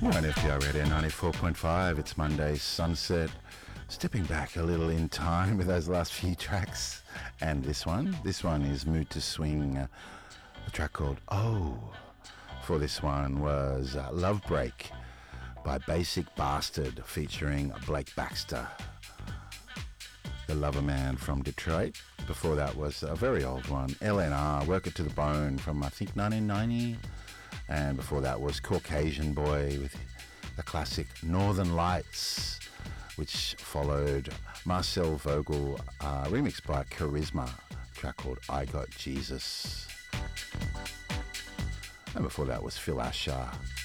You're on FDR Radio 94.5. It's Monday sunset. Stepping back a little in time with those last few tracks. And this one is Mood to Swing, a track called Oh. For this one was Love Break by Basic Bastard featuring Blake Baxter, the lover man from Detroit. Before that was a very old one, LNR, Work It to the Bone from I think 1990. And before that was Caucasian Boy with the classic Northern Lights, which followed Marcel Vogel, remixed by Charisma, a track called I Got Jesus. And before that was Phil Asher